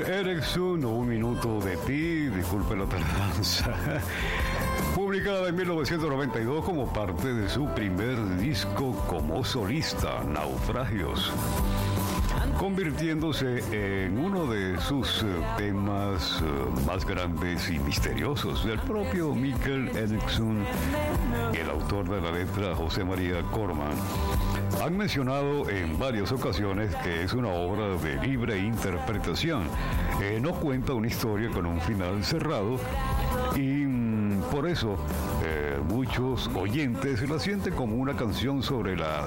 Erickson, Un minuto de ti, disculpe la tardanza, publicada en 1992 como parte de su primer disco como solista, Naufragios, convirtiéndose en uno de sus temas más grandes y misteriosos. El propio Michael Erickson y el autor de la letra, José María Corman, han mencionado en varias ocasiones que es una obra de libre interpretación. No cuenta una historia con un final cerrado y por eso muchos oyentes la sienten como una canción sobre la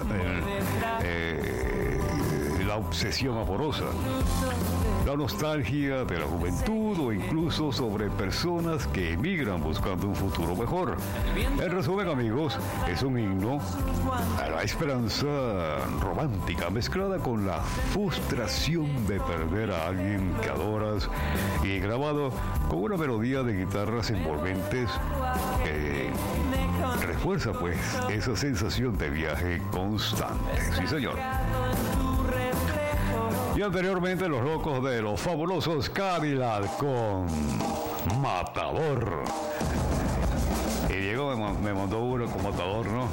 obsesión amorosa, la nostalgia de la juventud o incluso sobre personas que emigran buscando un futuro mejor. En resumen, amigos, es un himno a la esperanza romántica mezclada con la frustración de perder a alguien que adoras y grabado con una melodía de guitarras envolventes que refuerza pues esa sensación de viaje constante. Sí, señor. Y anteriormente Los Locos de los Fabulosos Cadillac con Matador. Y Diego me mandó uno con Matador, ¿no?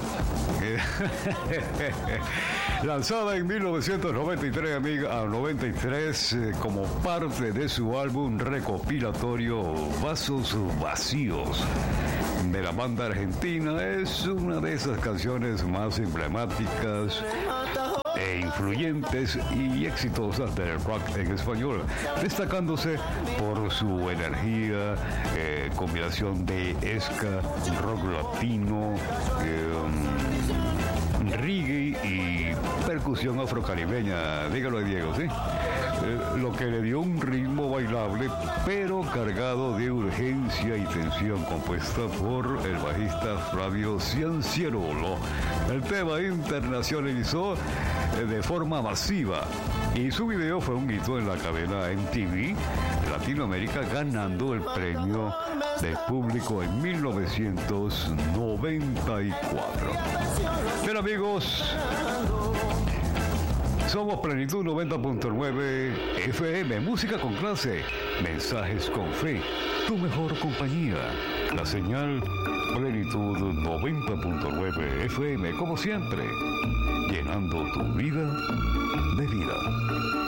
Lanzada en 1993, como parte de su álbum recopilatorio Vasos Vacíos de la banda argentina, es una de esas canciones más emblemáticas e influyentes y exitosas del rock en español, destacándose por su energía, combinación de ska, rock latino, reggae y percusión afrocaribeña. Dígalo, Diego, ¿sí? Lo que le dio un ritmo bailable, pero cargado de urgencia y tensión, compuesta por el bajista Flavio Cianciarulo. El tema internacionalizó de forma masiva y su video fue un hito en la cadena MTV Latinoamérica, ganando el premio del público en 1994. Bien, amigos, somos Plenitud 90.9 FM, música con clase, mensajes con fe, tu mejor compañía. La señal Plenitud 90.9 FM, como siempre, llenando tu vida de vida.